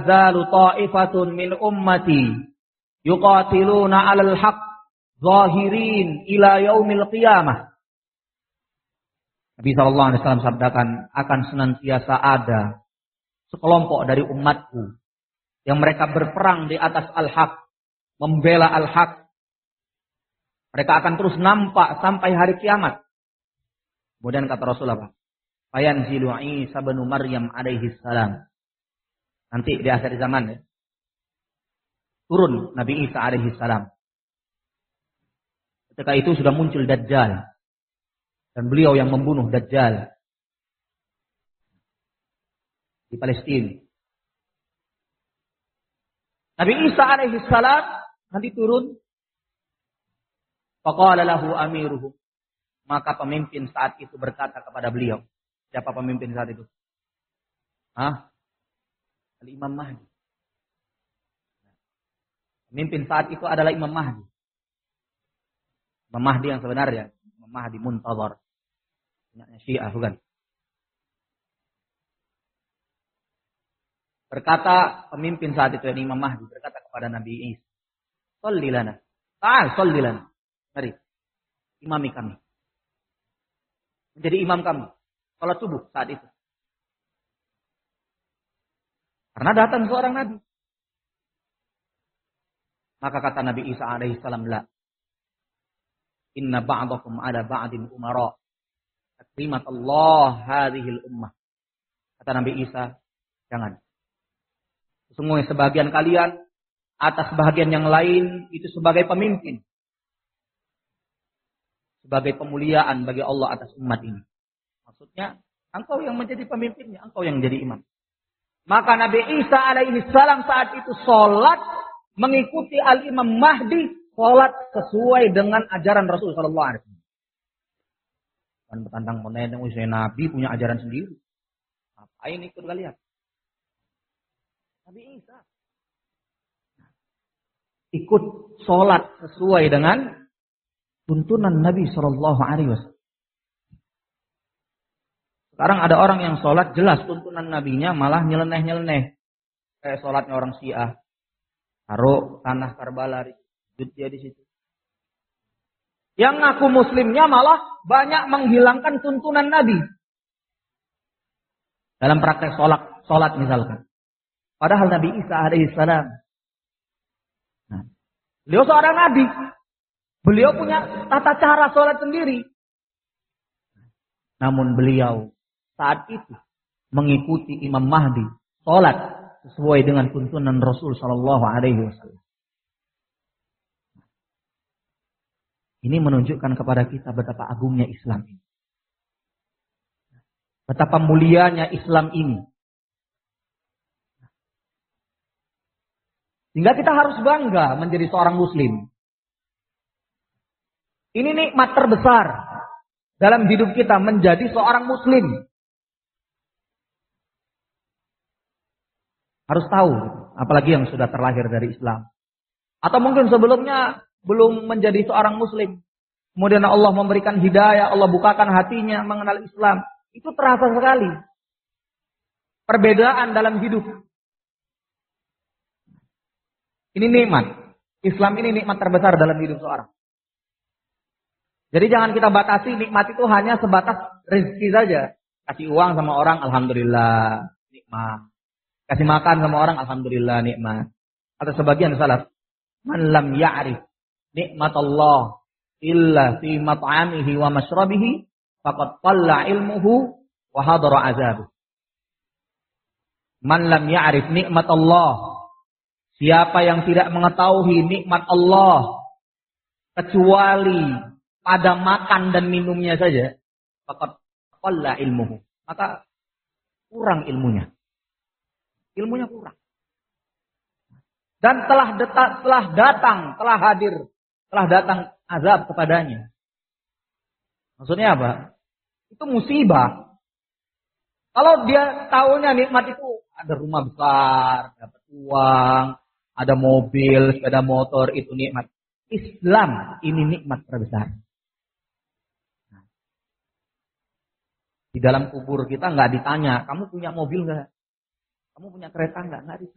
zalu ta'ifatun min ummati yuqatiluna 'alal haqq zahirin ila yaumil qiyamah. Nabi sallallahu alaihi wasallam sabdakan, akan senantiasa ada sekelompok dari umatku yang mereka berperang di atas al-haq, membela al-haq. Mereka akan terus nampak sampai hari kiamat. Kemudian kata Rasulullah, fayanzilu Isa bin Maryam alaihi salam. Nanti di akhir zaman ya, turun Nabi Isa alaihi salam. Ketika itu sudah muncul Dajjal. Dan beliau yang membunuh Dajjal di Palestina. Nabi Isa alaihi salam nanti turun. Faqala lahu amiruhum. Maka pemimpin saat itu berkata kepada beliau. Siapa pemimpin saat itu? Al-Imam Mahdi. Pemimpin saat itu adalah Imam Mahdi. Imam Mahdi yang sebenarnya. Imam Mahdi Muntazar. Syiah bukan. Berkata pemimpin saat itu Imam Mahdi berkata kepada Nabi Isa, "Shalli lana." Shalli lana. Mari. Imami kami. Menjadi imam kami. Salat subuh saat itu. Karena datang seorang nabi. Maka kata Nabi Isa alaihi salam, "La. Inna ba'dakum ala ba'din umara. Takrimat Allah hadhil ummah." Kata Nabi Isa, jangan. Sesungguhnya sebagian kalian atas sebagian yang lain itu sebagai pemimpin. Sebagai pemuliaan bagi Allah atas umat ini. Maksudnya, engkau yang menjadi pemimpinnya, engkau yang menjadi imam. Maka Nabi Isa alaihi salam saat itu sholat mengikuti Al-Imam Mahdi, sholat sesuai dengan ajaran Rasul sallallahu alaihi wasallam. Kan bertantang menentang usia Nabi punya ajaran sendiri. Ngapain ikut kalian? Nabi Isa ikut sholat sesuai dengan tuntunan Nabi sallallahu alaihi wasallam. Sekarang ada orang yang sholat jelas tuntunan nabinya malah nyeleneh-nyeleneh. Kayak sholatnya orang Syiah. Taruh tanah Karbala, sujud dia di situ. Yang ngaku muslimnya malah banyak menghilangkan tuntunan Nabi. Dalam praktek sholat misalkan. Padahal Nabi Isa alaihissalam. Nah, beliau seorang nabi. Beliau punya tata cara sholat sendiri. Namun beliau saat itu mengikuti Imam Mahdi sholat sesuai dengan tuntunan Rasul sallallahu alaihi wasallam. Ini menunjukkan kepada kita betapa agungnya Islam ini. Betapa mulianya Islam ini. Sehingga kita harus bangga menjadi seorang muslim. Ini nikmat terbesar dalam hidup kita menjadi seorang muslim. Harus tahu, apalagi yang sudah terlahir dari Islam. Atau mungkin sebelumnya belum menjadi seorang muslim. Kemudian Allah memberikan hidayah, Allah bukakan hatinya mengenal Islam. Itu terasa sekali. Perbedaan dalam hidup. Ini nikmat. Islam ini nikmat terbesar dalam hidup seorang. Jadi jangan kita batasi nikmat itu hanya sebatas rezeki saja. Kasih uang sama orang, alhamdulillah, nikmat. Kasih makan sama orang, alhamdulillah, nikmat. Atau sebagian salaf, man lam ya'rif nikmat Allah illa fi mat'amihi wa mashrabihi faqad qalla ilmuhu wa hadara azabuh. Man lam ya'rif nikmat Allah. Siapa yang tidak mengetahui nikmat Allah kecuali pada makan dan minumnya saja, faqad qalla ilmuhu. Maka kurang ilmunya. Ilmunya kurang. Dan telah datang azab kepadanya. Maksudnya apa? Itu musibah. Kalau dia tahunya nikmat itu ada rumah besar, dapat uang, ada mobil, sepeda motor, itu nikmat. Islam ini nikmat terbesar. Di dalam kubur kita nggak ditanya, kamu punya mobil nggak? Kamu punya kereta nggak? Nggak ditanya.